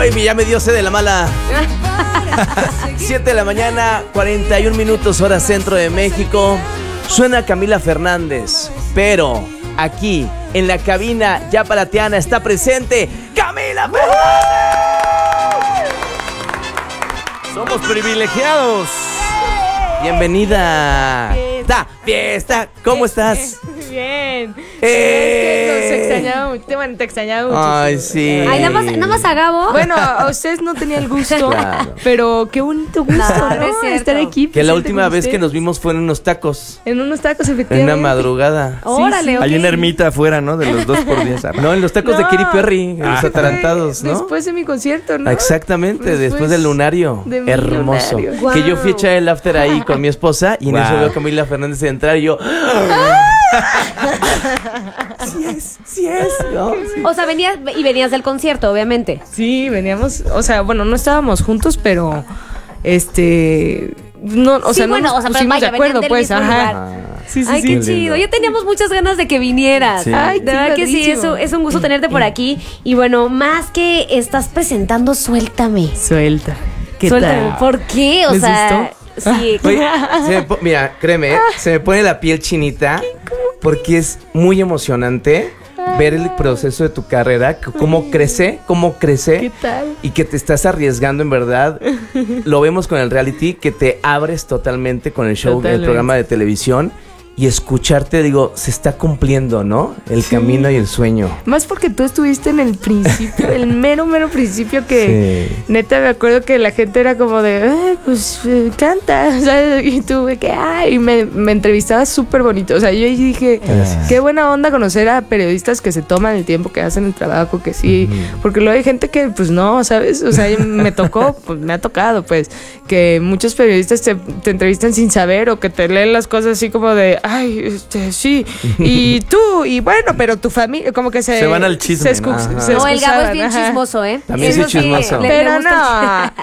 Ay, ya me dio sed de la mala. 7 de la mañana, 41 minutos, hora centro de México. Suena Camila Fernández, pero aquí, en la cabina ya palateana, está presente ¡Camila Fernández! Somos privilegiados. Bienvenida. Fiesta, ¿cómo estás? Bien. Te extrañaba mucho. Bueno, te extrañaba mucho. Ay, sí. Ay, nada más a Gabo. Bueno, a ustedes no tenía el gusto, Claro. pero qué bonito gusto, Claro, ¿no? es cierto. Estar aquí. Que la presente última con vez que ustedes. nos vimos fue en unos tacos, En unos tacos, en efectivamente. una madrugada. Órale, ok. Hay una ermita afuera, ¿no? De los 2x10. No, en los tacos de No. Katy Perry, en los Fue atarantados, ¿no? Después de mi concierto, ¿no? Exactamente, después del lunario. de mi Hermoso. lunario. Guau. Que yo fui a echar el after ahí con mi esposa y en eso Guau. veo a Camila Fernández entrar y yo. Sí es. ¿No? Sí. O sea, venías del concierto, obviamente. Sí, veníamos, o sea, bueno, no estábamos juntos, pero no, o Sí, sea, bueno, no o sea, nos pero pusimos vaya, de acuerdo, venían del pues, mismo ajá. lugar. Sí, sí, Ay, sí. qué Qué chido. lindo. Ya teníamos muchas ganas de que vinieras. Sí. Ay, De verdad que sí, padrísimo. es un gusto tenerte por aquí. Y bueno, más que estás presentando, suéltame. Suelta. ¿Qué Suéltame. tal? ¿Por qué? O ¿Les sea, sí. Oye, mira, créeme, se me pone la piel chinita porque es muy emocionante ver el proceso de tu carrera, cómo crece, ¿Qué tal? y que te estás arriesgando en verdad. Lo vemos con el reality, que te abres totalmente con el show, el Totalmente. programa de televisión. Y escucharte, digo, se está cumpliendo, ¿no? El camino y el sueño. Más porque tú estuviste en el principio, el mero principio que neta me acuerdo que la gente era como de, canta, ¿sabes? Y tú, y me entrevistabas súper bonito. O sea, yo dije, Gracias. qué buena onda conocer a periodistas que se toman el tiempo, que hacen el trabajo, que sí. Porque luego hay gente que, pues no, ¿sabes? O sea, me tocó, pues me ha tocado, pues, que muchos periodistas te entrevistan sin saber o que te leen las cosas así como de, ay, sí, y tú, y bueno, pero tu familia, como que se van al chisme, se ¿no? se Ajá. No, el Gabo es bien excusaban, ajá. chismoso, ¿eh? También Eso soy chismoso. le Pero gusta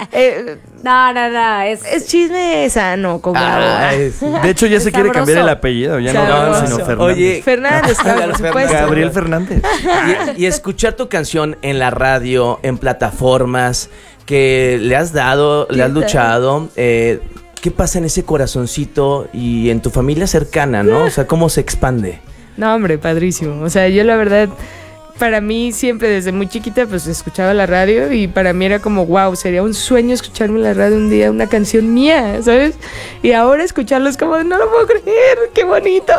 no, es chisme sano, como Ay, sí. De hecho, ya se quiere Sabroso. cambiar el apellido. Ya no Sabroso. Gabo, sino Fernández. Oye, Fernández, claro, por supuesto. Gabriel Fernández. Y escuchar tu canción en la radio, en plataformas, que le has dado, le has ¿Qué tal? luchado, ¿qué pasa en ese corazoncito y en tu familia cercana, no? O sea, ¿cómo se expande? No, hombre, padrísimo. O sea, yo la verdad, para mí siempre desde muy chiquita pues escuchaba la radio y para mí era como, wow, sería un sueño escucharme en la radio un día una canción mía, ¿sabes? Y ahora escucharlo es como, no lo puedo creer, qué bonito.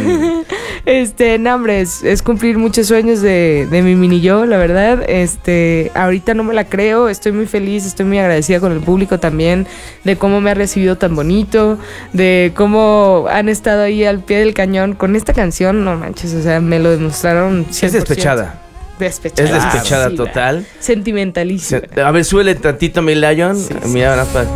No, hombre, es cumplir muchos sueños de mi mini yo, la verdad. Ahorita no me la creo, estoy muy feliz, estoy muy agradecida con el público también, de cómo me ha recibido tan bonito, de cómo han estado ahí al pie del cañón con esta canción, no manches, o sea, me lo demostraron 100%. Es despechada. Despechada. Es despechada Sí, total. Sentimentalísima. A ver, súbele tantito a mi Lion. Sí, sí, Mira, ahí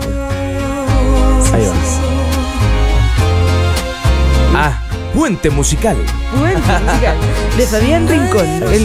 va. Puente musical. Bueno, musical de Fabián Rincón.